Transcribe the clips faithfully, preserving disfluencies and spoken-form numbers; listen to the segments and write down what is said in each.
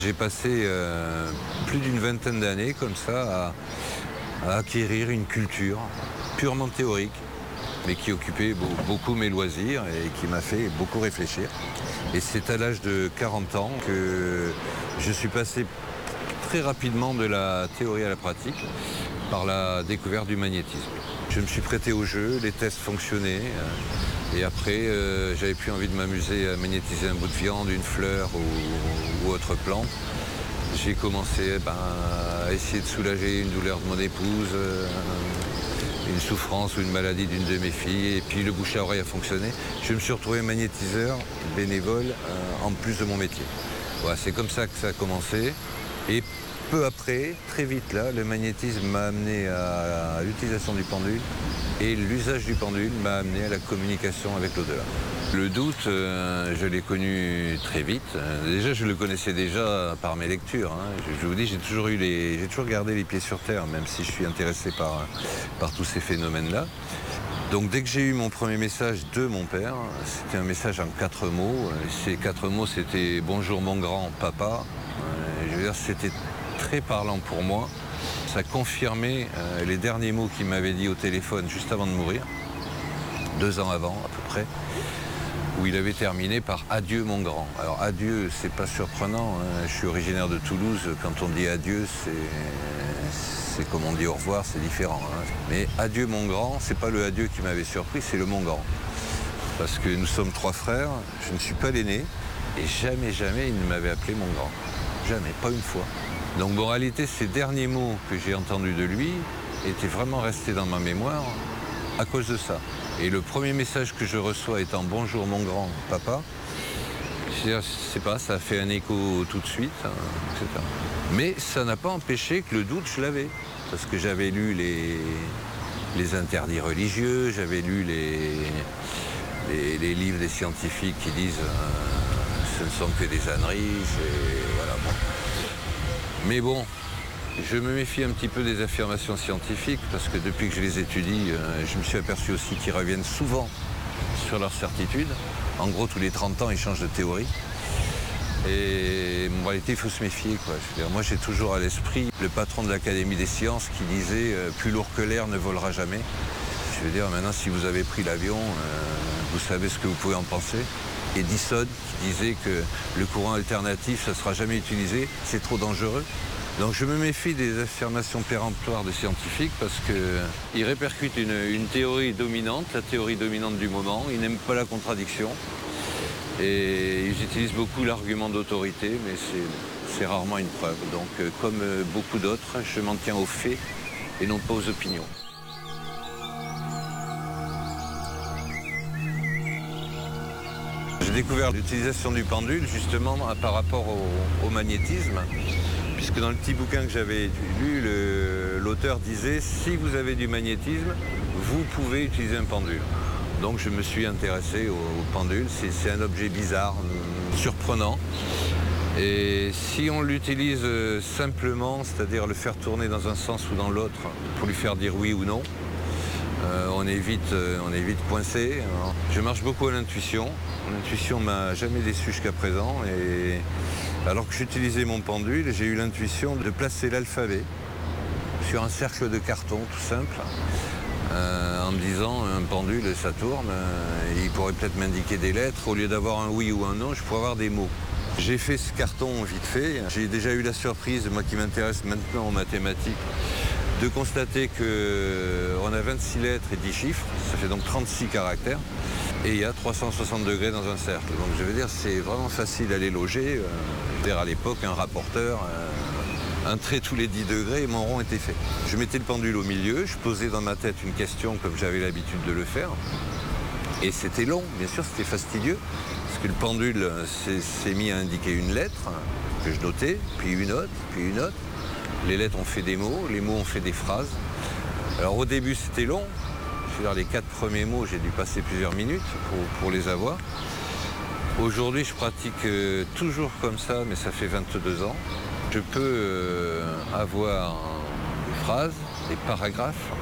J'ai passé euh, plus d'une vingtaine d'années comme ça à, à acquérir une culture purement théorique, mais qui occupait beau, beaucoup mes loisirs et qui m'a fait beaucoup réfléchir. Et c'est à l'âge de quarante ans que je suis passé très rapidement de la théorie à la pratique par la découverte du magnétisme. Je me suis prêté au jeu, les tests fonctionnaient. Et après, euh, j'avais plus envie de m'amuser à magnétiser un bout de viande, une fleur ou, ou autre plante. J'ai commencé ben, à essayer de soulager une douleur de mon épouse, euh, une souffrance ou une maladie d'une de mes filles. Et puis le bouche à oreille a fonctionné. Je me suis retrouvé magnétiseur bénévole euh, en plus de mon métier. Voilà, c'est comme ça que ça a commencé. Et peu après, très vite là, le magnétisme m'a amené à, à l'utilisation du pendule. Et l'usage du pendule m'a amené à la communication avec l'au-delà. Le doute, euh, je l'ai connu très vite. Déjà, je le connaissais déjà par mes lectures. Hein. Je, je vous dis, j'ai toujours eu les, j'ai toujours gardé les pieds sur terre, même si je suis intéressé par, par tous ces phénomènes-là. Donc, dès que j'ai eu mon premier message de mon père, c'était un message en quatre mots. Ces quatre mots, c'était « Bonjour mon grand papa ». Je veux dire, c'était très parlant pour moi. Ça confirmait euh, les derniers mots qu'il m'avait dit au téléphone juste avant de mourir, deux ans avant à peu près, où il avait terminé par « Adieu mon grand ». Alors adieu, c'est pas surprenant, hein. Je suis originaire de Toulouse, quand on dit adieu, c'est comme on dit au revoir, c'est différent. Hein. Mais adieu mon grand, c'est pas le adieu qui m'avait surpris, c'est le mon grand. Parce que nous sommes trois frères, je ne suis pas l'aîné, et jamais, jamais il ne m'avait appelé mon grand. Jamais, pas une fois. Donc en réalité, ces derniers mots que j'ai entendus de lui étaient vraiment restés dans ma mémoire à cause de ça. Et le premier message que je reçois étant « Bonjour mon grand papa », je sais pas, ça a fait un écho tout de suite, hein, et cetera. Mais ça n'a pas empêché que le doute, je l'avais. Parce que j'avais lu les, les interdits religieux, j'avais lu les, les, les livres des scientifiques qui disent euh, « ce ne sont que des âneries », voilà, bon. Mais bon, je me méfie un petit peu des affirmations scientifiques parce que depuis que je les étudie, euh, je me suis aperçu aussi qu'ils reviennent souvent sur leurs certitudes. En gros, tous les trente ans, ils changent de théorie. Et en réalité, il faut se méfier, quoi. Je veux dire, moi, j'ai toujours à l'esprit le patron de l'Académie des sciences qui disait euh, « plus lourd que l'air ne volera jamais ». Je veux dire, maintenant, si vous avez pris l'avion, euh, vous savez ce que vous pouvez en penser. Edison qui disait que le courant alternatif, ça ne sera jamais utilisé, c'est trop dangereux. Donc je me méfie des affirmations péremptoires des scientifiques parce qu'ils répercutent une, une théorie dominante, la théorie dominante du moment. Ils n'aiment pas la contradiction et ils utilisent beaucoup l'argument d'autorité, mais c'est rarement une preuve. Donc comme beaucoup d'autres, je m'en tiens aux faits et non pas aux opinions. J'ai découvert l'utilisation du pendule justement par rapport au, au magnétisme, puisque dans le petit bouquin que j'avais lu, l'auteur disait « si vous avez du magnétisme, vous pouvez utiliser un pendule ». Donc je me suis intéressé au, au pendule, c'est un objet bizarre, surprenant. Et si on l'utilise simplement, c'est-à-dire le faire tourner dans un sens ou dans l'autre, pour lui faire dire oui ou non, Euh, on, est vite, euh, on est vite coincé. Alors, je marche beaucoup à l'intuition. L'intuition m'a jamais déçu jusqu'à présent. Et alors que j'utilisais mon pendule, j'ai eu l'intuition de placer l'alphabet sur un cercle de carton tout simple, euh, en me disant un pendule, ça tourne. Euh, et il pourrait peut-être m'indiquer des lettres. Au lieu d'avoir un oui ou un non, je pourrais avoir des mots. J'ai fait ce carton vite fait. J'ai déjà eu la surprise, moi qui m'intéresse maintenant aux mathématiques, de constater qu'on a vingt-six lettres et dix chiffres, ça fait donc trente-six caractères, et il y a trois cent soixante degrés dans un cercle. Donc je veux dire, c'est vraiment facile à les loger. Euh, je veux dire, à l'époque, un rapporteur, euh, un trait tous les dix degrés, et mon rond était fait. Je mettais le pendule au milieu, je posais dans ma tête une question comme j'avais l'habitude de le faire, et c'était long, bien sûr, c'était fastidieux, parce que le pendule s'est mis à indiquer une lettre, que je notais, puis une autre, puis une autre. Les lettres ont fait des mots, les mots ont fait des phrases. Alors au début c'était long, je veux dire, les quatre premiers mots j'ai dû passer plusieurs minutes pour, pour les avoir. Aujourd'hui je pratique euh, toujours comme ça, mais ça fait vingt-deux ans. Je peux euh, avoir des phrases, des paragraphes,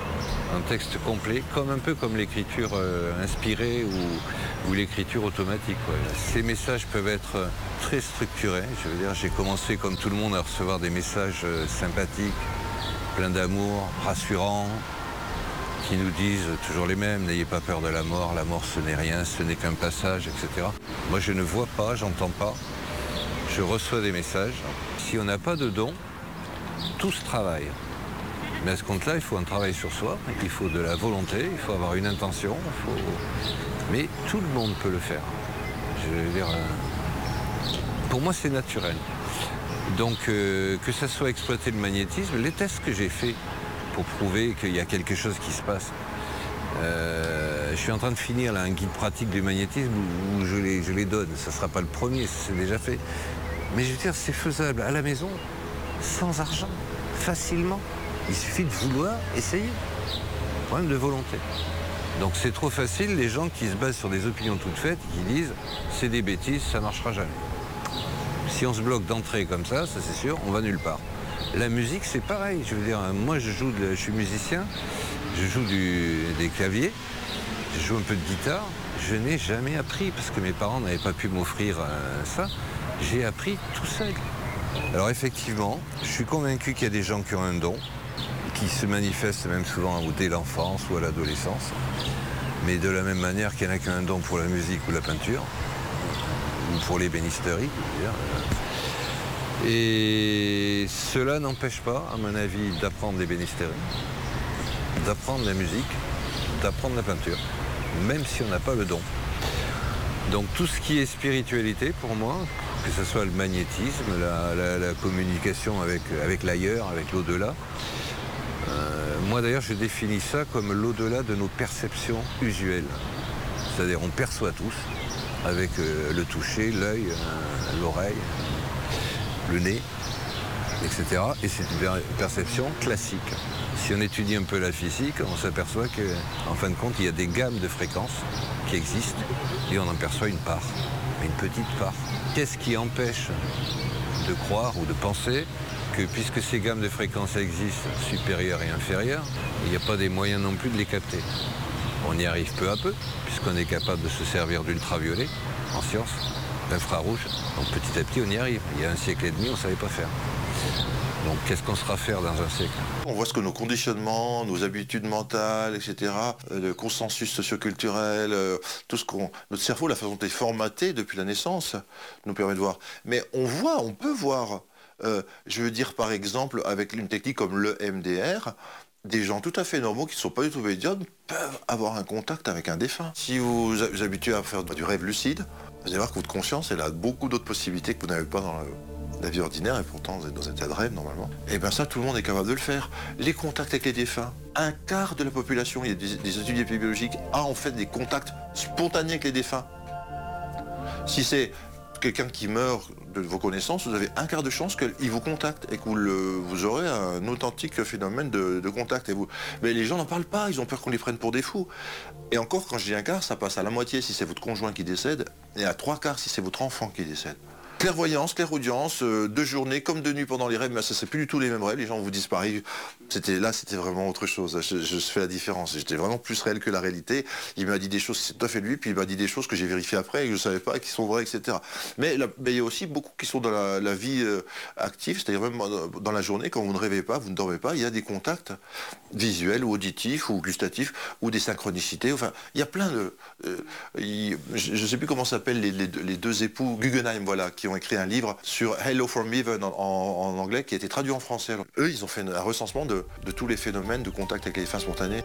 un texte complet, comme un peu comme l'écriture euh, inspirée ou, ou l'écriture automatique. Ouais. Ces messages peuvent être très structurés. Je veux dire, j'ai commencé comme tout le monde à recevoir des messages euh, sympathiques, pleins d'amour, rassurants, qui nous disent toujours les mêmes, n'ayez pas peur de la mort, la mort ce n'est rien, ce n'est qu'un passage, et cetera. Moi je ne vois pas, j'entends pas, je reçois des messages. Si on n'a pas de don, tout se travaille. Mais à ce compte-là, il faut un travail sur soi, il faut de la volonté, il faut avoir une intention, il faut... mais tout le monde peut le faire. Je veux dire, euh... pour moi c'est naturel. Donc euh, que ça soit exploiter le magnétisme, les tests que j'ai faits pour prouver qu'il y a quelque chose qui se passe. Euh, je suis en train de finir là, un guide pratique du magnétisme où, où je, les, je les donne. Ça ne sera pas le premier, c'est déjà fait. Mais je veux dire, c'est faisable à la maison, sans argent, facilement. Il suffit de vouloir essayer. Problème de volonté. Donc c'est trop facile, les gens qui se basent sur des opinions toutes faites, qui disent c'est des bêtises, ça ne marchera jamais. Si on se bloque d'entrée comme ça, ça c'est sûr, on va nulle part. La musique, c'est pareil. Je veux dire, moi, je joue, de, je suis musicien, je joue du, des claviers, je joue un peu de guitare. Je n'ai jamais appris parce que mes parents n'avaient pas pu m'offrir euh, ça. J'ai appris tout seul. Alors effectivement, je suis convaincu qu'il y a des gens qui ont un don, qui se manifestent même souvent dès l'enfance ou à l'adolescence, mais de la même manière qu'il y en a qui ont un don pour la musique ou la peinture, ou pour l'ébénisterie. Et cela n'empêche pas, à mon avis, d'apprendre l'ébénisterie, d'apprendre la musique, d'apprendre la peinture, même si on n'a pas le don. Donc tout ce qui est spiritualité, pour moi, que ce soit le magnétisme, la, la, la communication avec, avec l'ailleurs, avec l'au-delà, euh, moi d'ailleurs je définis ça comme l'au-delà de nos perceptions usuelles. C'est-à-dire on perçoit tous, avec euh, le toucher, l'œil, euh, l'oreille, le nez, et cetera. Et c'est une perception classique. Si on étudie un peu la physique, on s'aperçoit qu'en fin de compte, il y a des gammes de fréquences qui existent et on en perçoit une part, une petite part. Qu'est-ce qui empêche de croire ou de penser que puisque ces gammes de fréquences existent, supérieures et inférieures, il n'y a pas des moyens non plus de les capter? On y arrive peu à peu, puisqu'on est capable de se servir d'ultraviolet en sciences, d'infrarouge. Donc petit à petit, on y arrive. Il y a un siècle et demi, on ne savait pas faire. Donc qu'est-ce qu'on sera faire dans un siècle? On voit ce que nos conditionnements, nos habitudes mentales, et cetera, euh, le consensus socioculturel, euh, tout ce qu'on... Notre cerveau, la façon dont il est formaté depuis la naissance, nous permet de voir. Mais on voit, on peut voir, euh, je veux dire par exemple, avec une technique comme l'E M D R, des gens tout à fait normaux qui ne sont pas du tout médiums peuvent avoir un contact avec un défunt. Si vous vous habituez à faire du rêve lucide, vous allez voir que votre conscience, elle a beaucoup d'autres possibilités que vous n'avez pas dans la, la vie ordinaire, et pourtant vous êtes dans un état de rêve normalement. Et bien ça, tout le monde est capable de le faire. Les contacts avec les défunts, un quart de la population, il y a des, des études épidémiologiques, a en fait des contacts spontanés avec les défunts. Si c'est quelqu'un qui meurt de vos connaissances, vous avez un quart de chance qu'il vous contacte et que vous, le, vous aurez un authentique phénomène de, de contact. Et vous... Mais les gens n'en parlent pas, ils ont peur qu'on les prenne pour des fous. Et encore, quand je dis un quart, ça passe à la moitié si c'est votre conjoint qui décède, et à trois quarts si c'est votre enfant qui décède. Clairvoyance, clairaudience, euh, de journée comme de nuit pendant les rêves, mais ça c'est plus du tout les mêmes rêves, les gens vous disent pareil. C'était là, c'était vraiment autre chose. Je, je fais la différence. J'étais vraiment plus réel que la réalité. Il m'a dit des choses qui sont tout à fait lui, puis il m'a dit des choses que j'ai vérifiées après et que je ne savais pas, et qui sont vraies, et cetera. Mais, la, mais il y a aussi beaucoup qui sont dans la, la vie euh, active, c'est-à-dire même dans la journée, quand vous ne rêvez pas, vous ne dormez pas, il y a des contacts visuels ou auditifs ou gustatifs ou des synchronicités. Enfin, il y a plein de... Euh, il, je ne sais plus comment s'appellent les, les, les deux époux Guggenheim, voilà, qui ont écrit un livre sur Hello from Heaven en, en, en anglais qui a été traduit en français. Alors, eux, ils ont fait un recensement de, de tous les phénomènes de contact avec les défunts spontanés.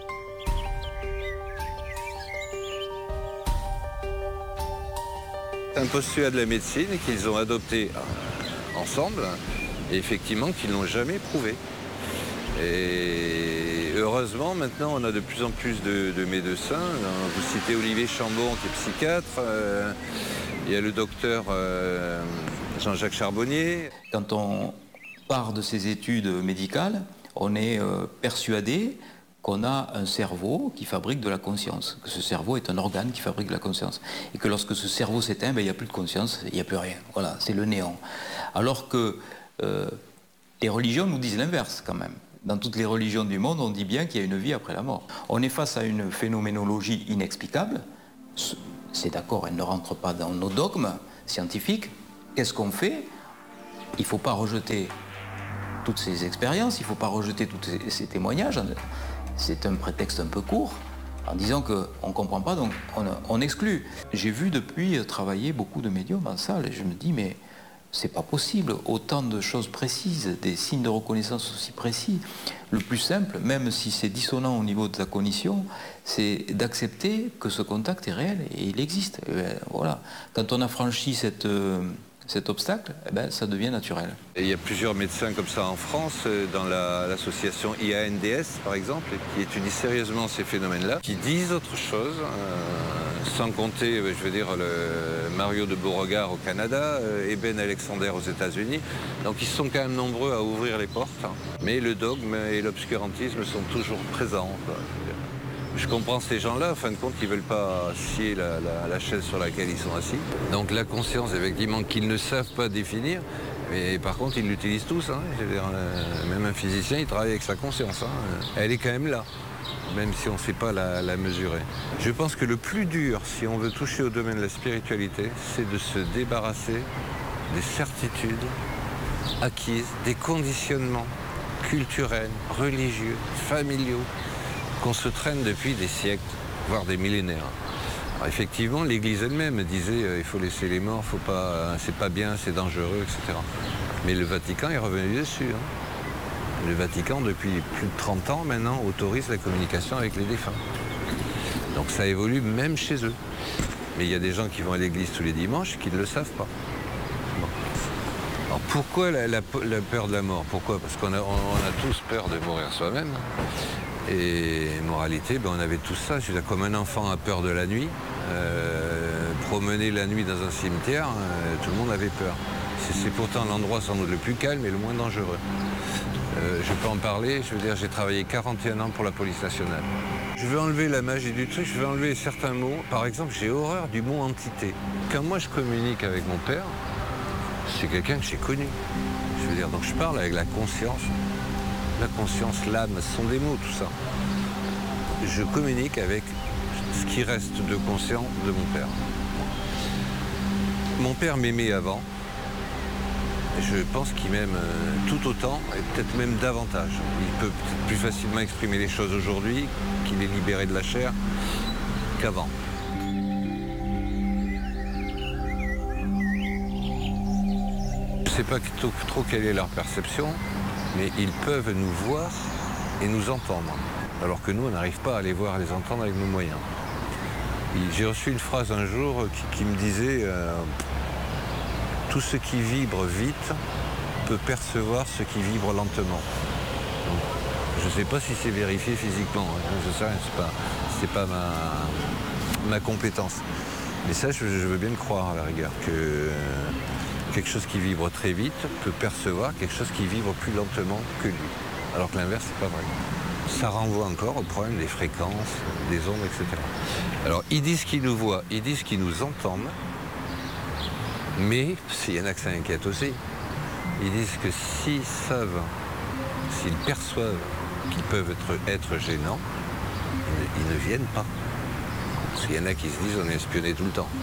C'est un postulat de la médecine qu'ils ont adopté ensemble et effectivement qu'ils n'ont jamais prouvé. Et heureusement, maintenant, on a de plus en plus de, de médecins. Vous citez Olivier Chambon, qui est psychiatre. Euh, il y a le docteur euh, Jean-Jacques Charbonnier. Quand on part de ces études médicales, on est euh, persuadé qu'on a un cerveau qui fabrique de la conscience, que ce cerveau est un organe qui fabrique de la conscience, et que lorsque ce cerveau s'éteint, ben, il n'y a plus de conscience, il n'y a plus rien. Voilà, c'est le néant. Alors que euh, les religions nous disent l'inverse quand même. Dans toutes les religions du monde, on dit bien qu'il y a une vie après la mort. On est face à une phénoménologie inexplicable. C'est d'accord, elle ne rentre pas dans nos dogmes scientifiques. Qu'est-ce qu'on fait? Il ne faut pas rejeter toutes ces expériences, il ne faut pas rejeter tous ces, ces témoignages. C'est un prétexte un peu court, en disant qu'on ne comprend pas, donc on, on exclut. J'ai vu depuis travailler beaucoup de médiums en salle, et je me dis, mais c'est pas possible, autant de choses précises, des signes de reconnaissance aussi précis. Le plus simple, même si c'est dissonant au niveau de la cognition, c'est d'accepter que ce contact est réel, et il existe. Et ben, voilà. Quand on a franchi cette... Euh, cet obstacle, eh ben, ça devient naturel. Et il y a plusieurs médecins comme ça en France, dans la, l'association I A N D S par exemple, qui étudie sérieusement ces phénomènes-là, qui disent autre chose, euh, sans compter, je veux dire, le Mario de Beauregard au Canada, euh, Eben Alexander aux États-Unis. Donc ils sont quand même nombreux à ouvrir les portes, hein. Mais le dogme et l'obscurantisme sont toujours présents, quoi. Je comprends ces gens-là, en fin de compte, ils ne veulent pas scier la, la, la chaise sur laquelle ils sont assis. Donc la conscience, effectivement, qu'ils ne savent pas définir, mais par contre, ils l'utilisent tous. Hein. Je veux dire, euh, même un physicien, il travaille avec sa conscience. Hein. Elle est quand même là, même si on ne sait pas la, la mesurer. Je pense que le plus dur, si on veut toucher au domaine de la spiritualité, c'est de se débarrasser des certitudes acquises, des conditionnements culturels, religieux, familiaux, qu'on se traîne depuis des siècles, voire des millénaires. Alors effectivement, l'Église elle-même disait euh, il faut laisser les morts, faut pas, euh, c'est pas bien, c'est dangereux, et cetera. Mais le Vatican est revenu dessus. Hein. Le Vatican, depuis plus de trente ans maintenant, autorise la communication avec les défunts. Donc ça évolue même chez eux. Mais il y a des gens qui vont à l'église tous les dimanches qui ne le savent pas. Bon. Alors pourquoi la, la, la peur de la mort? Pourquoi? Parce qu'on a, on, on a tous peur de mourir soi-même. Et moralité, ben on avait tout ça. Je veux dire, comme un enfant a peur de la nuit, euh, promener la nuit dans un cimetière, euh, tout le monde avait peur. C'est, c'est pourtant l'endroit sans doute le plus calme et le moins dangereux. Euh, je peux en parler, je veux dire, j'ai travaillé quarante et un ans pour la police nationale. Je veux enlever la magie du truc, je veux enlever certains mots. Par exemple, j'ai horreur du mot entité. Quand moi je communique avec mon père, c'est quelqu'un que j'ai connu. Je veux dire, donc je parle avec la conscience. La conscience, l'âme, ce sont des mots, tout ça. Je communique avec ce qui reste de conscient de mon père. Mon père m'aimait avant. Je pense qu'il m'aime tout autant, et peut-être même davantage. Il peut peut-être plus facilement exprimer les choses aujourd'hui, qu'il est libéré de la chair, qu'avant. Je ne sais pas trop, trop quelle est leur perception, mais ils peuvent nous voir et nous entendre, alors que nous, on n'arrive pas à les voir et les entendre avec nos moyens. J'ai reçu une phrase un jour qui, qui me disait euh, « Tout ce qui vibre vite peut percevoir ce qui vibre lentement ». Je ne sais pas si c'est vérifié physiquement, je sais rien, c'est pas, c'est pas ma, ma compétence. Mais ça, je, je veux bien le croire à la rigueur, que euh, quelque chose qui vibre très vite peut percevoir quelque chose qui vibre plus lentement que lui. Alors que l'inverse, c'est pas vrai. Ça renvoie encore au problème des fréquences, des ondes, et cetera. Alors, ils disent qu'ils nous voient, ils disent qu'ils nous entendent, mais s'il y en a que ça inquiète aussi, ils disent que s'ils savent, s'ils perçoivent qu'ils peuvent être, être gênants, ils ne, ils ne viennent pas. Parce qu'il y en a qui se disent on est espionné tout le temps.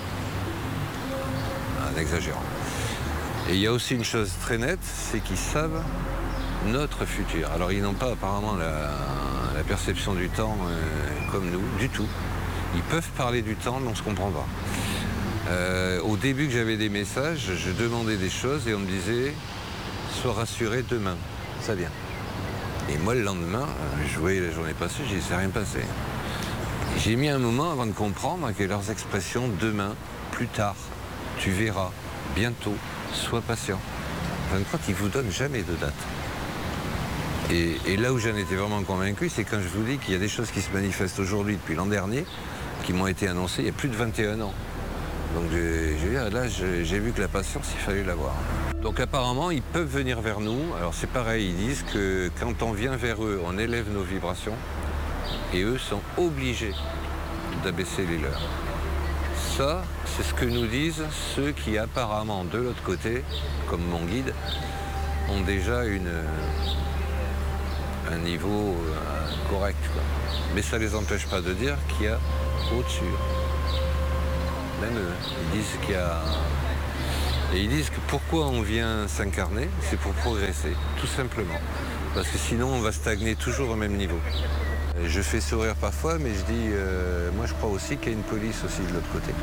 En exagérant. Et il y a aussi une chose très nette, c'est qu'ils savent notre futur. Alors ils n'ont pas apparemment la, la perception du temps euh, comme nous, du tout. Ils peuvent parler du temps, mais on ne se comprend pas. Euh, au début que j'avais des messages, je demandais des choses et on me disait « Sois rassuré, demain, ça vient ». Et moi le lendemain, je voyais la journée passer, je ne sais rien passé. J'ai mis un moment avant de comprendre que leurs expressions « demain »,« plus tard »,« tu verras »,« bientôt »,« sois patient », en fin de compte, ils ne vous donnent jamais de date. Et, et là où j'en étais vraiment convaincu, c'est quand je vous dis qu'il y a des choses qui se manifestent aujourd'hui depuis l'an dernier, qui m'ont été annoncées il y a plus de vingt et un ans. Donc je, je veux dire, là, je, j'ai vu que la patience, il fallait l'avoir. Donc apparemment, ils peuvent venir vers nous. Alors c'est pareil, ils disent que quand on vient vers eux, on élève nos vibrations, et eux sont obligés d'abaisser les leurs. Ça, c'est ce que nous disent ceux qui apparemment, de l'autre côté, comme mon guide, ont déjà une... un niveau euh, correct, quoi. Mais ça ne les empêche pas de dire qu'il y a au-dessus. Même eux, ils disent qu'il y a... Et ils disent que pourquoi on vient s'incarner, c'est pour progresser, tout simplement. Parce que sinon, on va stagner toujours au même niveau. Et je fais sourire parfois, mais je dis, euh, moi je crois aussi qu'il y a une police aussi de l'autre côté.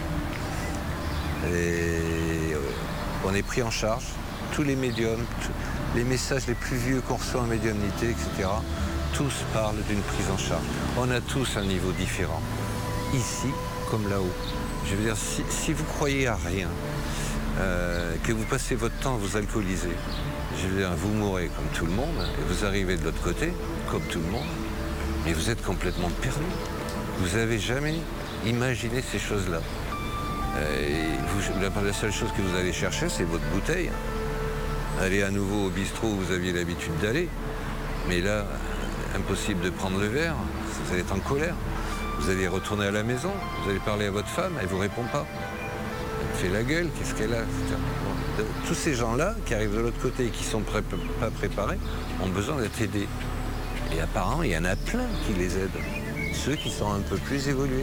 Et euh, on est pris en charge, tous les médiums, tous les messages les plus vieux qu'on reçoit en médiumnité, et cetera, tous parlent d'une prise en charge. On a tous un niveau différent, ici comme là-haut. Je veux dire, si, si vous croyez à rien, euh, que vous passez votre temps à vous alcooliser, je veux dire, vous mourrez comme tout le monde, et vous arrivez de l'autre côté, comme tout le monde, mais vous êtes complètement perdu. Vous n'avez jamais imaginé ces choses-là. Et vous, la, la seule chose que vous allez chercher, c'est votre bouteille. Allez à nouveau au bistrot où vous aviez l'habitude d'aller. Mais là, impossible de prendre le verre, vous allez être en colère. Vous allez retourner à la maison, vous allez parler à votre femme, elle ne vous répond pas. Elle fait la gueule, qu'est-ce qu'elle a, et cetera. Bon, tous ces gens-là qui arrivent de l'autre côté et qui ne sont pré- pas préparés ont besoin d'être aidés. Et apparemment, il y en a plein qui les aident. Ceux qui sont un peu plus évolués.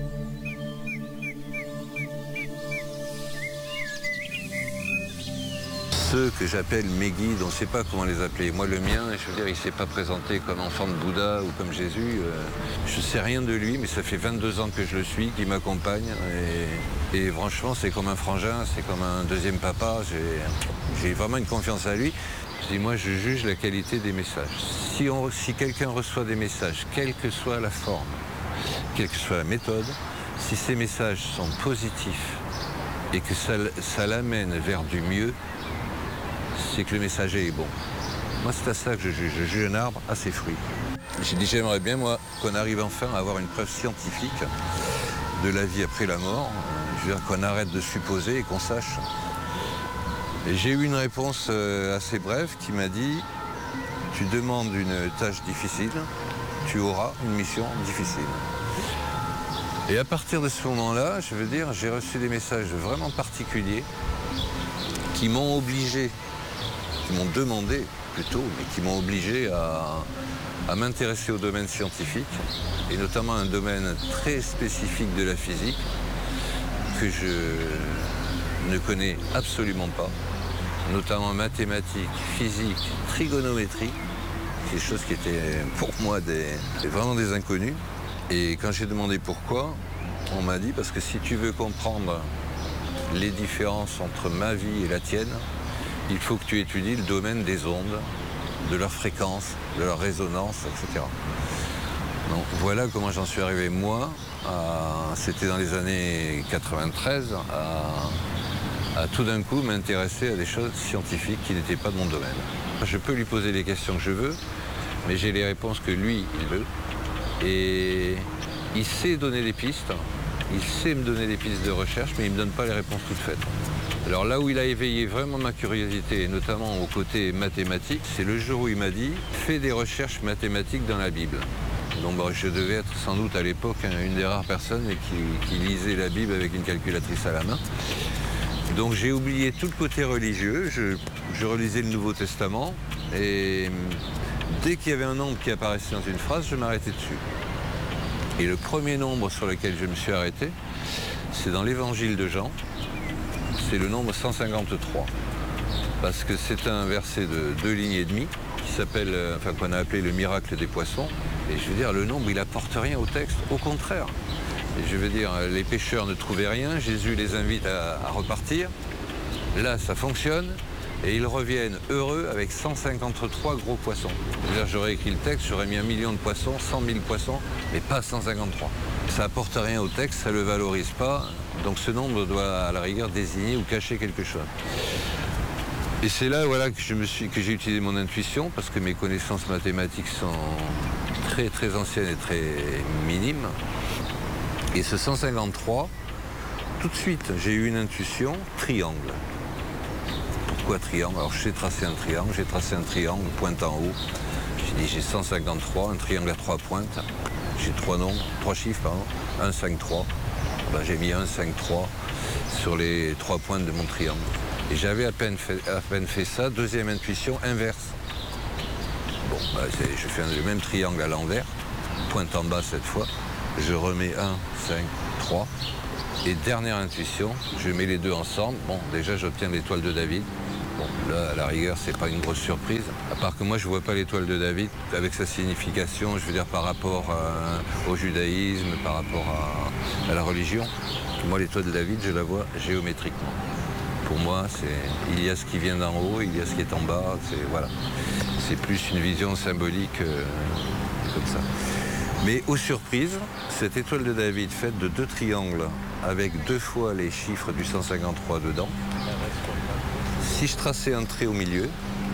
Ceux que j'appelle mes guides, on ne sait pas comment les appeler. Moi, le mien, je veux dire, il ne s'est pas présenté comme enfant de Bouddha ou comme Jésus. Je ne sais rien de lui, mais ça fait vingt-deux ans que je le suis, qu'il m'accompagne. Et, et franchement, c'est comme un frangin, c'est comme un deuxième papa. J'ai, j'ai vraiment une confiance à lui. Je dis, moi, je juge la qualité des messages. Si, on, si quelqu'un reçoit des messages, quelle que soit la forme, quelle que soit la méthode, si ces messages sont positifs et que ça, ça l'amène vers du mieux, c'est que le messager est bon. Moi, c'est à ça que je juge. Je juge un arbre à ses fruits. J'ai dit, j'aimerais bien, moi, qu'on arrive enfin à avoir une preuve scientifique de la vie après la mort. Je veux dire qu'on arrête de supposer et qu'on sache. Et j'ai eu une réponse assez brève qui m'a dit, tu demandes une tâche difficile, tu auras une mission difficile. Et à partir de ce moment-là, je veux dire, j'ai reçu des messages vraiment particuliers qui m'ont obligé, qui m'ont demandé plutôt, mais qui m'ont obligé à, à m'intéresser au domaine scientifique, et notamment un domaine très spécifique de la physique, que je ne connais absolument pas, notamment mathématiques, physique, trigonométrie, des choses qui étaient pour moi des, vraiment des inconnus. Et quand j'ai demandé pourquoi, on m'a dit, parce que si tu veux comprendre les différences entre ma vie et la tienne, il faut que tu étudies le domaine des ondes, de leur fréquence, de leur résonance, et cetera. Donc voilà comment j'en suis arrivé, moi, à, c'était dans les années quatre-vingt-treize, à, à tout d'un coup m'intéresser à des choses scientifiques qui n'étaient pas de mon domaine. Je peux lui poser les questions que je veux, mais j'ai les réponses que lui, il veut. Et il sait donner des pistes, il sait me donner des pistes de recherche, mais il ne me donne pas les réponses toutes faites. Alors là où il a éveillé vraiment ma curiosité, et notamment au côté mathématique, c'est le jour où il m'a dit « Fais des recherches mathématiques dans la Bible ». Donc bon, je devais être sans doute à l'époque une des rares personnes qui, qui lisait la Bible avec une calculatrice à la main. Donc j'ai oublié tout le côté religieux, je, je relisais le Nouveau Testament, et dès qu'il y avait un nombre qui apparaissait dans une phrase, je m'arrêtais dessus. Et le premier nombre sur lequel je me suis arrêté, c'est dans l'Évangile de Jean, c'est le nombre cent cinquante-trois. Parce que c'est un verset de deux lignes et demie, qui s'appelle, enfin qu'on a appelé le miracle des poissons. Et je veux dire, le nombre, il apporte rien au texte, au contraire. Et je veux dire, les pêcheurs ne trouvaient rien, Jésus les invite à, à repartir. Là, ça fonctionne. Et ils reviennent heureux avec cent cinquante-trois gros poissons. C'est-à-dire, j'aurais écrit le texte, j'aurais mis un million de poissons, cent mille poissons, mais pas cent cinquante-trois. Ça apporte rien au texte, ça ne le valorise pas. Donc ce nombre doit à la rigueur désigner ou cacher quelque chose. Et c'est là voilà, que, je me suis, que j'ai utilisé mon intuition, parce que mes connaissances mathématiques sont très très anciennes et très minimes. Et ce cent cinquante-trois, tout de suite, j'ai eu une intuition triangle. Pourquoi triangle? Alors je sais tracer un triangle, j'ai tracé un triangle, pointe en haut. J'ai dit j'ai cent cinquante-trois, un triangle à trois pointes. J'ai trois nombres, trois chiffres, pardon. un, cinq, trois. Ben, j'ai mis un, cinq, trois sur les trois pointes de mon triangle. Et j'avais à peine fait, à peine fait ça, deuxième intuition inverse. Bon, bah, je fais le même triangle à l'envers, pointe en bas cette fois. Je remets un, cinq, trois. Et dernière intuition, je mets les deux ensemble. Bon, déjà, j'obtiens l'étoile de David. Bon, là, à la rigueur, c'est pas une grosse surprise. À part que moi, je vois pas l'étoile de David avec sa signification, je veux dire, par rapport à, au judaïsme, par rapport à, à la religion. Moi, l'étoile de David, je la vois géométriquement. Pour moi, c'est, il y a ce qui vient d'en haut, il y a ce qui est en bas. C'est, voilà. C'est plus une vision symbolique euh, comme ça. Mais aux surprises, cette étoile de David faite de deux triangles avec deux fois les chiffres du cent cinquante-trois dedans, si je traçais un trait au milieu,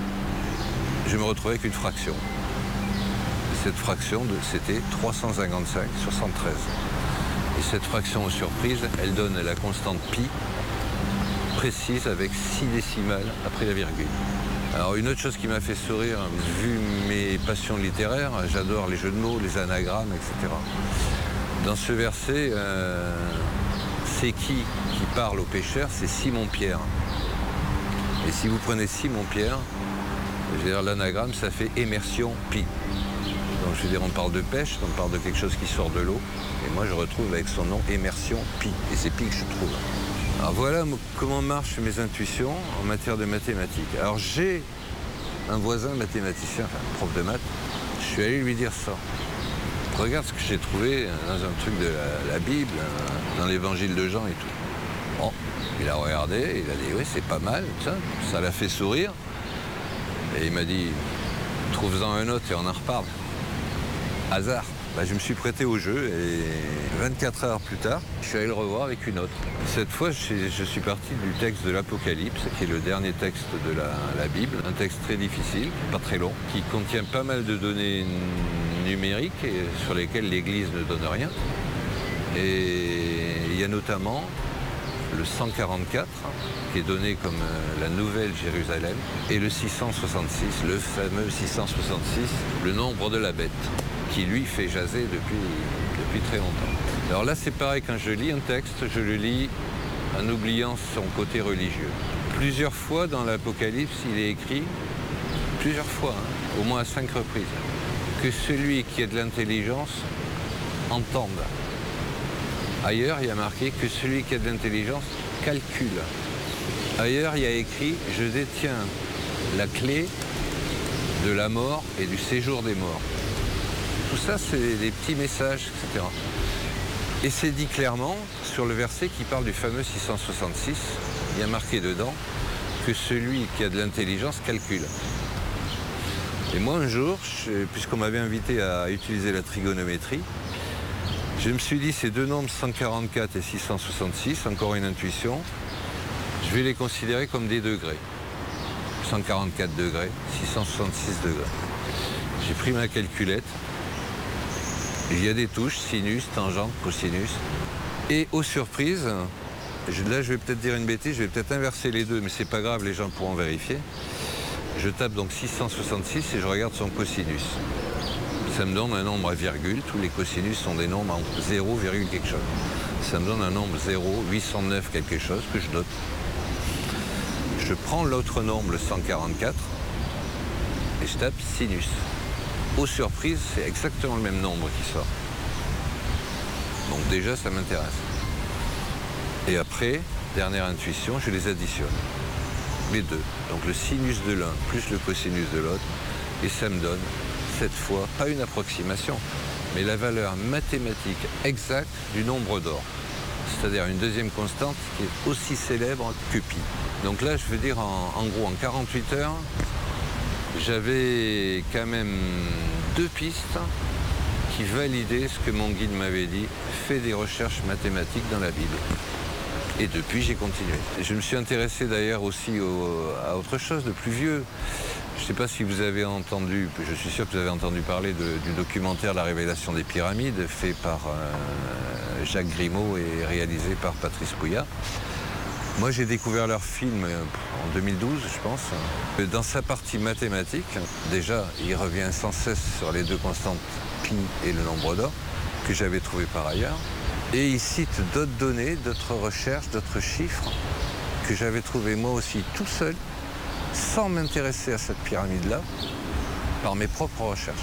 je me retrouvais avec une fraction. Cette fraction, de, c'était trois cent cinquante-cinq sur cent treize. Et cette fraction aux surprises, elle donne la constante pi précise avec six décimales après la virgule. Alors une autre chose qui m'a fait sourire, vu mes passions littéraires, j'adore les jeux de mots, les anagrammes, et cetera. Dans ce verset, euh, c'est qui qui parle aux pêcheurs? C'est Simon-Pierre. Et si vous prenez Simon-Pierre, je veux dire, l'anagramme, ça fait immersion pi. Donc je veux dire, on parle de pêche, on parle de quelque chose qui sort de l'eau. Et moi, je retrouve avec son nom immersion pi. Et c'est pi que je trouve. Alors voilà comment marchent mes intuitions en matière de mathématiques. Alors j'ai un voisin mathématicien, enfin prof de maths, je suis allé lui dire ça. Regarde ce que j'ai trouvé dans un truc de la, la Bible, dans l'évangile de Jean et tout. Bon, il a regardé, il a dit oui, c'est pas mal, ça, ça l'a fait sourire. Et il m'a dit, trouve-en un autre et on en reparle. Hasard. Bah, je me suis prêté au jeu et vingt-quatre heures plus tard, je suis allé le revoir avec une autre. Cette fois, je, je suis parti du texte de l'Apocalypse, qui est le dernier texte de la, la Bible. Un texte très difficile, pas très long, qui contient pas mal de données numériques et sur lesquelles l'Église ne donne rien. Et il y a notamment le cent quarante-quatre, qui est donné comme euh, la nouvelle Jérusalem, et le six cent soixante-six, le fameux six cent soixante-six, le nombre de la bête, qui lui fait jaser depuis, depuis très longtemps. Alors là, c'est pareil, quand je lis un texte, je le lis en oubliant son côté religieux. Plusieurs fois dans l'Apocalypse, il est écrit, plusieurs fois, hein, au moins à cinq reprises, que celui qui a de l'intelligence entende. Ailleurs, il y a marqué que celui qui a de l'intelligence calcule. Ailleurs, il y a écrit « Je détiens la clé de la mort et du séjour des morts ». Tout ça, c'est des petits messages, et cetera. Et c'est dit clairement sur le verset qui parle du fameux six cent soixante-six. Il y a marqué dedans que celui qui a de l'intelligence calcule. Et moi, un jour, je, puisqu'on m'avait invité à utiliser la trigonométrie, je me suis dit, ces deux nombres, cent quarante-quatre et six cent soixante-six, encore une intuition, je vais les considérer comme des degrés. cent quarante-quatre degrés, six cent soixante-six degrés. J'ai pris ma calculette. Il y a des touches, sinus, tangente, cosinus. Et aux surprises, je, là je vais peut-être dire une bêtise, je vais peut-être inverser les deux, mais c'est pas grave, les gens pourront vérifier. Je tape donc six cent soixante-six et je regarde son cosinus. Ça me donne un nombre à virgule, tous les cosinus sont des nombres entre zéro, virgule quelque chose. Ça me donne un nombre zéro, huit cent neuf quelque chose que je note. Je prends l'autre nombre, le cent quarante-quatre, et je tape sinus. Aux surprises, c'est exactement le même nombre qui sort. Donc déjà, ça m'intéresse. Et après, dernière intuition, je les additionne. Les deux. Donc le sinus de l'un plus le cosinus de l'autre. Et ça me donne, cette fois, pas une approximation, mais la valeur mathématique exacte du nombre d'or. C'est-à-dire une deuxième constante qui est aussi célèbre que pi. Donc là, je veux dire, en, en gros, en quarante-huit heures, j'avais quand même deux pistes qui validaient ce que mon guide m'avait dit. Fais des recherches mathématiques dans la Bible. Et depuis, j'ai continué. Je me suis intéressé d'ailleurs aussi au, à autre chose de plus vieux. Je ne sais pas si vous avez entendu, je suis sûr que vous avez entendu parler de, du documentaire La Révélation des Pyramides, fait par euh, Jacques Grimaud et réalisé par Patrice Pouillat. Moi, j'ai découvert leur film en deux mille douze, je pense. Dans sa partie mathématique, déjà, il revient sans cesse sur les deux constantes pi et le nombre d'or, que j'avais trouvé par ailleurs. Et il cite d'autres données, d'autres recherches, d'autres chiffres, que j'avais trouvé moi aussi tout seul, sans m'intéresser à cette pyramide-là. par mes propres recherches.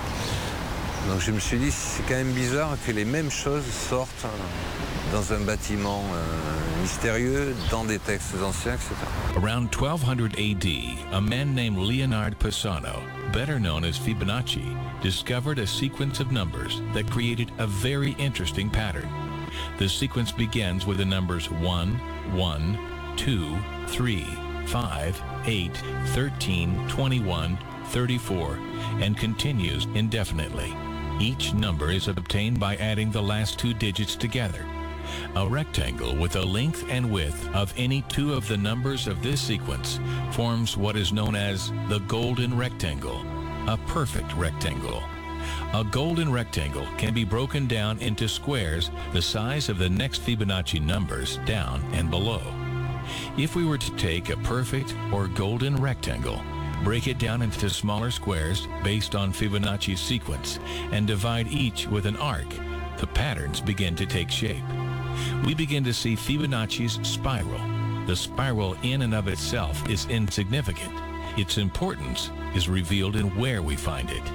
Donc je me suis dit, c'est quand même bizarre que les mêmes choses sortent dans un bâtiment euh, mystérieux, dans des textes anciens, et cetera. Around twelve hundred A D, a man named Leonard Pisano, better known as Fibonacci, discovered a sequence of numbers that created a very interesting pattern. The sequence begins with the numbers one, one, two, three, five, eight, thirteen, twenty-one, thirty-four, and continues indefinitely. Each number is obtained by adding the last two digits together. A rectangle with a length and width of any two of the numbers of this sequence forms what is known as the golden rectangle, a perfect rectangle. A golden rectangle can be broken down into squares the size of the next Fibonacci numbers down and below. If we were to take a perfect or golden rectangle, break it down into smaller squares based on Fibonacci's sequence, and divide each with an arc, the patterns begin to take shape. We begin to see Fibonacci's spiral. The spiral in and of itself is insignificant. Its importance is revealed in where we find it.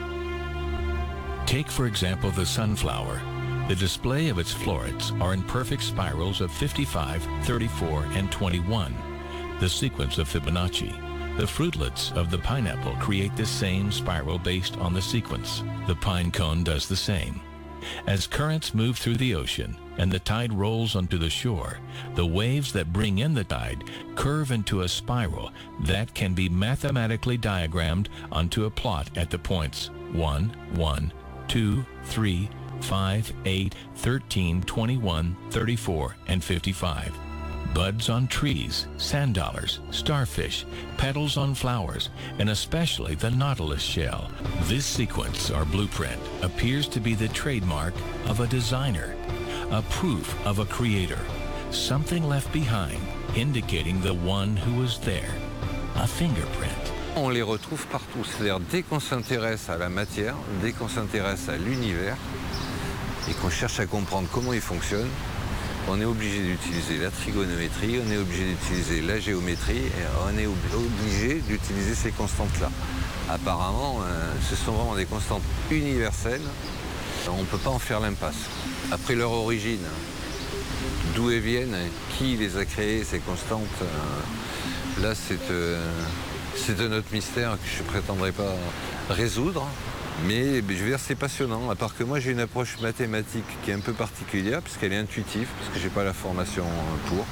Take, for example, the sunflower. The display of its florets are in perfect spirals of fifty-five, thirty-four, and twenty-one, the sequence of Fibonacci. The fruitlets of the pineapple create the same spiral based on the sequence. The pine cone does the same. As currents move through the ocean and the tide rolls onto the shore, the waves that bring in the tide curve into a spiral that can be mathematically diagrammed onto a plot at the points one, one, two, three, five, eight, thirteen, twenty-one, thirty-four, and fifty-five. Buds on trees, sand dollars, starfish, petals on flowers, and especially the nautilus shell. This sequence, or blueprint, appears to be the trademark of a designer, a proof of a creator, something left behind, indicating the one who was there, a fingerprint. On les retrouve partout, c'est-à-dire dès qu'on s'intéresse à la matière, dès qu'on s'intéresse à l'univers, et qu'on cherche à comprendre comment il fonctionne, on est obligé d'utiliser la trigonométrie, on est obligé d'utiliser la géométrie, et on est obligé d'utiliser ces constantes-là. Apparemment, euh, ce sont vraiment des constantes universelles, on ne peut pas en faire l'impasse. Après leur origine, d'où elles viennent, qui les a créées, ces constantes, euh, là c'est euh, c'est un autre mystère que je ne prétendrai pas résoudre. Mais je veux dire, c'est passionnant, à part que moi j'ai une approche mathématique qui est un peu particulière, puisqu'elle est intuitive, parce que je n'ai pas la formation pour.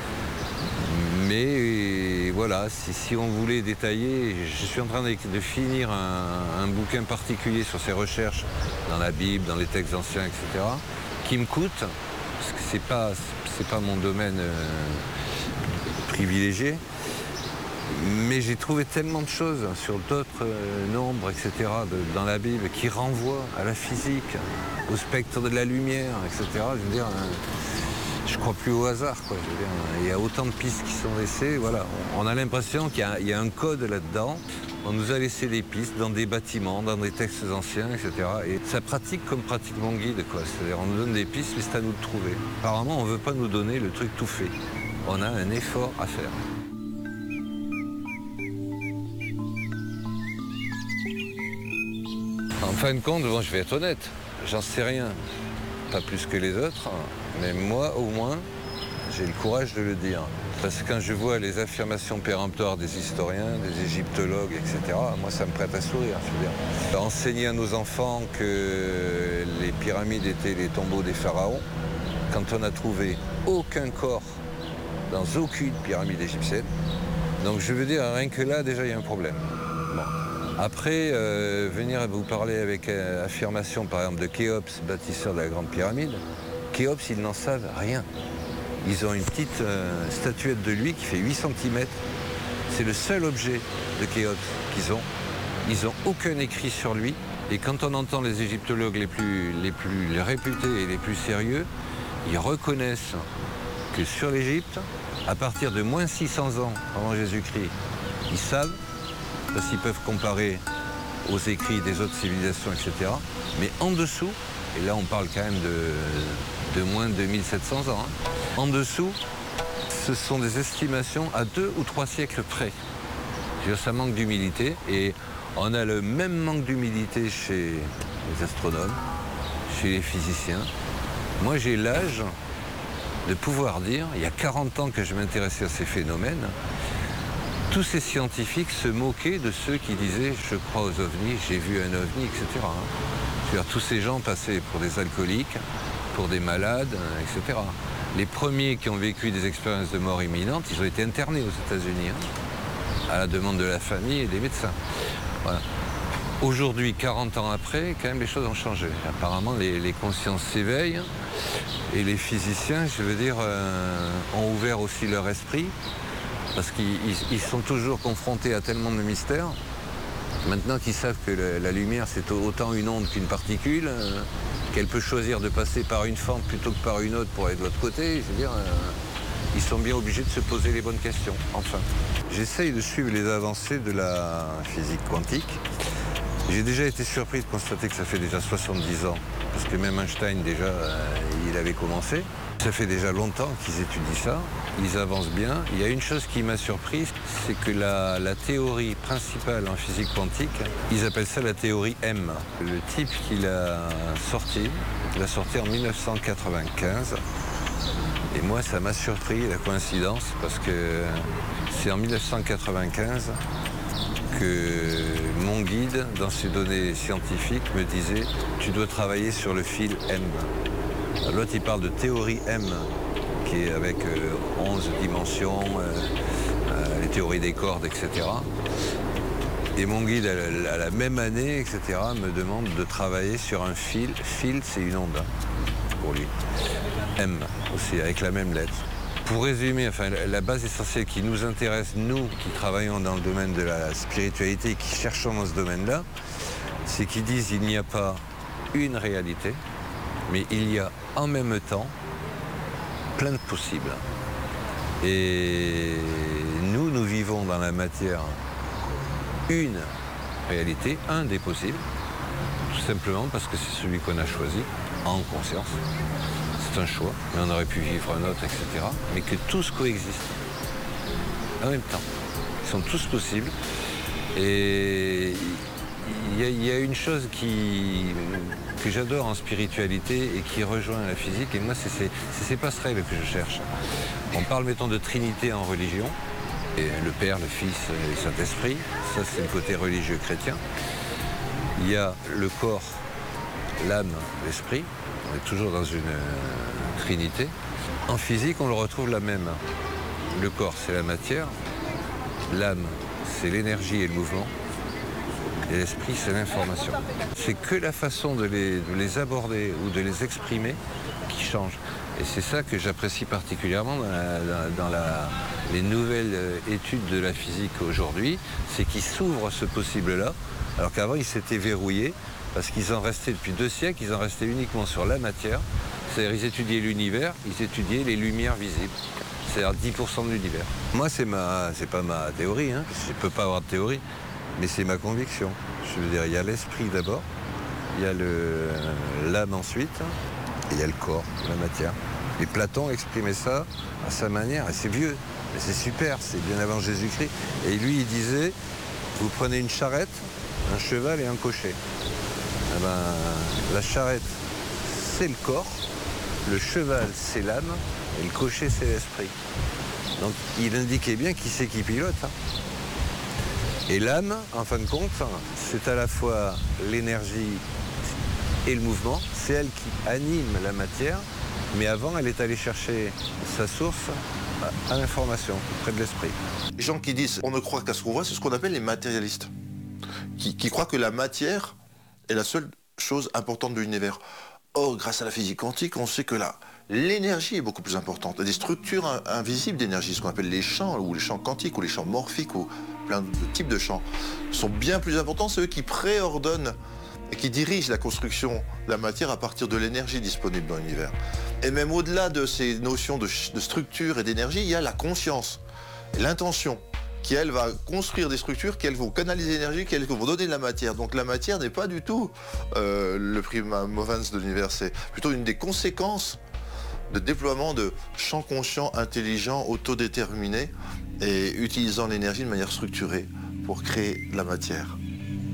Mais voilà, si, si on voulait détailler, je suis en train de, de finir un, un bouquin particulier sur ces recherches dans la Bible, dans les textes anciens, et cetera, qui me coûte, parce que ce n'est pas, c'est pas mon domaine euh, privilégié. Mais j'ai trouvé tellement de choses sur d'autres euh, nombres, et cetera, de, dans la Bible, qui renvoient à la physique, au spectre de la lumière, et cetera. Je veux dire, euh, je crois plus au hasard, quoi. Je veux dire, il y a autant de pistes qui sont laissées. Voilà, on, on a l'impression qu'il y a, il y a un code là-dedans. On nous a laissé des pistes dans des bâtiments, dans des textes anciens, et cetera. Et ça pratique comme pratique mon guide, quoi. C'est-à-dire, on nous donne des pistes, mais c'est à nous de trouver. Apparemment, on ne veut pas nous donner le truc tout fait. On a un effort à faire. En fin de compte, bon, je vais être honnête, j'en sais rien, pas plus que les autres, mais moi, au moins, j'ai le courage de le dire. Parce que quand je vois les affirmations péremptoires des historiens, des égyptologues, et cetera, moi, ça me prête à sourire, je veux dire. Enseigner à nos enfants que les pyramides étaient les tombeaux des pharaons, quand on n'a trouvé aucun corps dans aucune pyramide égyptienne. Donc, je veux dire, rien que là, déjà, il y a un problème. Bon. Après, euh, venir vous parler avec euh, affirmation, par exemple, de Khéops, bâtisseur de la Grande Pyramide, Khéops, ils n'en savent rien. Ils ont une petite euh, statuette de lui qui fait huit centimètres. C'est le seul objet de Khéops qu'ils ont. Ils n'ont aucun écrit sur lui. Et quand on entend les égyptologues les plus, les plus les réputés et les plus sérieux, ils reconnaissent que sur l'Égypte, à partir de moins six cents ans avant Jésus-Christ, ils savent, parce qu'ils peuvent comparer aux écrits des autres civilisations, et cetera. Mais en dessous, et là on parle quand même de, de moins de deux mille sept cents ans, hein, en dessous, ce sont des estimations à deux ou trois siècles près. Ça manque d'humilité et On a le même manque d'humilité chez les astronomes, chez les physiciens. Moi, j'ai l'âge de pouvoir dire, il y a quarante ans que je m'intéressais à ces phénomènes, tous ces scientifiques se moquaient de ceux qui disaient « je crois aux ovnis, j'ai vu un ovni », et cetera. C'est-à-dire, tous ces gens passaient pour des alcooliques, pour des malades, et cetera. Les premiers qui ont vécu des expériences de mort imminente, ils ont été internés aux États-Unis, hein, à la demande de la famille et des médecins. Voilà. Aujourd'hui, quarante ans après, quand même, les choses ont changé. Apparemment, les, les consciences s'éveillent et les physiciens, je veux dire, euh, ont ouvert aussi leur esprit parce qu'ils ils sont toujours confrontés à tellement de mystères. Maintenant qu'ils savent que la, la lumière, c'est autant une onde qu'une particule, euh, qu'elle peut choisir de passer par une fente plutôt que par une autre pour aller de l'autre côté, je veux dire, euh, ils sont bien obligés de se poser les bonnes questions, enfin. J'essaye de suivre les avancées de la physique quantique. J'ai déjà été surpris de constater que ça fait déjà soixante-dix ans, parce que même Einstein, déjà, euh, il avait commencé. Ça fait déjà longtemps qu'ils étudient ça, ils avancent bien. Il y a une chose qui m'a surpris, c'est que la, la théorie principale en physique quantique, ils appellent ça la théorie M. Le type qui l'a sorti, il l'a sorti en mille neuf cent quatre-vingt-quinze. Et moi, ça m'a surpris, la coïncidence, parce que c'est en mille neuf cent quatre-vingt-quinze que mon guide, dans ses données scientifiques, me disait « tu dois travailler sur le fil M ». L'autre, il parle de théorie M, qui est avec euh, onze dimensions, euh, euh, les théories des cordes, et cetera. Et mon guide, à la, à la même année, et cetera, me demande de travailler sur un fil. Fil, c'est une onde, hein, pour lui. M, aussi, avec la même lettre. Pour résumer, enfin, la base essentielle qui nous intéresse, nous qui travaillons dans le domaine de la spiritualité et qui cherchons dans ce domaine-là, c'est qu'ils disent qu'il n'y a pas une réalité, mais il y a en même temps plein de possibles. Et nous, nous vivons dans la matière une réalité, un des possibles, tout simplement parce que c'est celui qu'on a choisi en conscience. C'est un choix, mais on aurait pu vivre un autre, et cetera. Mais que tous coexistent en même temps. Ils sont tous possibles. Et il y, y a une chose qui, que j'adore en spiritualité et qui rejoint la physique, et moi, c'est ces, ces passerelles que je cherche. On parle, mettons, de Trinité en religion, et le Père, le Fils et le Saint-Esprit. Ça, c'est le côté religieux chrétien. Il y a le corps, l'âme, l'esprit. On est toujours dans une euh, trinité. En physique, on le retrouve la même. Le corps, c'est la matière. L'âme, c'est l'énergie et le mouvement. Et l'esprit, c'est l'information. C'est que la façon de les, de les aborder ou de les exprimer qui change. Et c'est ça que j'apprécie particulièrement dans, la, dans, dans la, les nouvelles études de la physique aujourd'hui, c'est qu'ils s'ouvrent ce possible-là, alors qu'avant, ils s'étaient verrouillés. Parce qu'ils en restaient depuis deux siècles, ils en restaient uniquement sur la matière. C'est-à-dire ils étudiaient l'univers, ils étudiaient les lumières visibles. C'est-à-dire dix pour cent de l'univers. Moi, c'est ma, c'est pas ma théorie, hein. Je ne peux pas avoir de théorie, mais c'est ma conviction. Je veux dire, il y a l'esprit d'abord, il y a le, l'âme ensuite, et il y a le corps, la matière. Et Platon exprimait ça à sa manière, et c'est vieux, mais c'est super, c'est bien avant Jésus-Christ. Et lui, il disait, vous prenez une charrette, un cheval et un cocher. Eh ben, la charrette, c'est le corps, le cheval, c'est l'âme, et le cocher, c'est l'esprit. Donc, il indiquait bien qui c'est qui pilote. Hein. Et l'âme, en fin de compte, c'est à la fois l'énergie et le mouvement. C'est elle qui anime la matière, mais avant, elle est allée chercher sa source à, à l'information, près de l'esprit. Les gens qui disent on ne croit qu'à ce qu'on voit, c'est ce qu'on appelle les matérialistes, qui, qui croient que la matière est la seule chose importante de l'univers. Or, grâce à la physique quantique, on sait que là, l'énergie est beaucoup plus importante. Il y a des structures invisibles d'énergie, ce qu'on appelle les champs, ou les champs quantiques, ou les champs morphiques, ou plein de types de champs, sont bien plus importants. C'est eux qui préordonnent et qui dirigent la construction de la matière à partir de l'énergie disponible dans l'univers. Et même au-delà de ces notions de, de structure et d'énergie, il y a la conscience, l'intention, qui, elle, va construire des structures, qui, elles, vont canaliser l'énergie, qui, elles, vont donner de la matière. Donc la matière n'est pas du tout euh, le prima movens de l'univers, c'est plutôt une des conséquences de déploiement de champs conscients, intelligents, autodéterminés et utilisant l'énergie de manière structurée pour créer de la matière.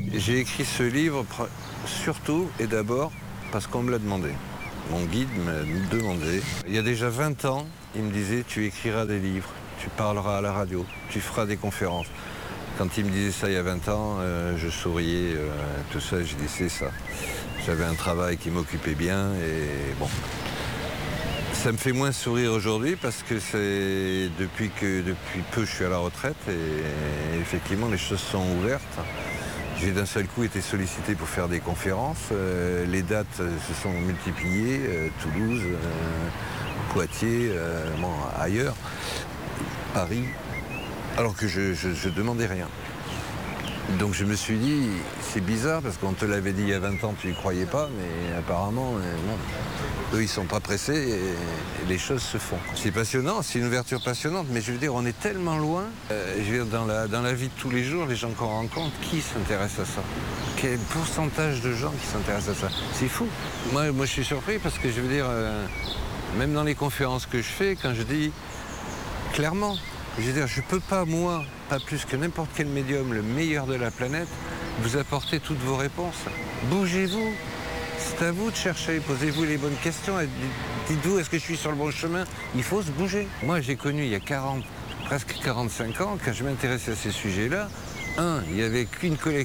J'ai écrit ce livre surtout et d'abord parce qu'on me l'a demandé. Mon guide m'a demandé. Il y a déjà vingt ans, il me disait « tu écriras des livres, tu parleras à la radio, tu feras des conférences ». Quand il me disait ça il y a vingt ans, euh, je souriais, euh, tout ça, j'ai dit c'est ça. J'avais un travail qui m'occupait bien et bon. Ça me fait moins sourire aujourd'hui parce que c'est depuis que depuis peu je suis à la retraite et effectivement les choses sont ouvertes. J'ai d'un seul coup été sollicité pour faire des conférences. Euh, les dates se sont multipliées, euh, Toulouse, euh, Poitiers, euh, bon, ailleurs, Paris, alors que je, je, je demandais rien. Donc je me suis dit, c'est bizarre parce qu'on te l'avait dit il y a vingt ans, tu n'y croyais pas, mais apparemment, euh, non. Eux, ils sont pas pressés et, et les choses se font. C'est passionnant, c'est une ouverture passionnante, mais je veux dire, on est tellement loin. Euh, je veux dire, dans la, dans la vie de tous les jours, les gens qu'on rencontre, qui s'intéressent à ça? Quel pourcentage de gens qui s'intéressent à ça? C'est fou. Moi, moi, je suis surpris parce que je veux dire, euh, même dans les conférences que je fais, quand je dis clairement, je veux dire, je peux pas, moi, pas plus que n'importe quel médium, le meilleur de la planète, vous apporter toutes vos réponses. Bougez-vous. C'est à vous de chercher, posez-vous les bonnes questions. Dites-vous, est-ce que je suis sur le bon chemin? Il faut se bouger. Moi, j'ai connu il y a quarante, presque quarante-cinq ans, quand je m'intéressais à ces sujets-là, un, il n'y avait qu'une collection